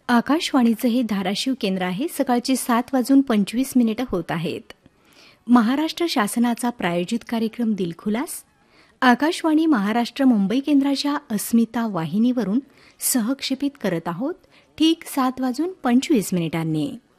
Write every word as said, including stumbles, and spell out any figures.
आकाशवाणीचं हे धाराशिव केंद्र आहे. सकाळची सात वाजून पंचवीस मिनिटं होत आहेत. महाराष्ट्र शासनाचा प्रायोजित कार्यक्रम दिलखुलास आकाशवाणी महाराष्ट्र मुंबई केंद्राच्या अस्मिता वाहिनीवरून सहक्षेपित करत आहोत. ठीक सात वाजून पंचवीस मिनिटांनी.